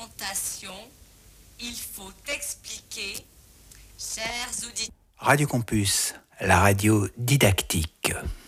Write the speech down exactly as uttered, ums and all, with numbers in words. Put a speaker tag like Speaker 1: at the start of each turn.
Speaker 1: alimentation, il faut expliquer, chers auditeurs.
Speaker 2: Radio Campus, la radio didactique.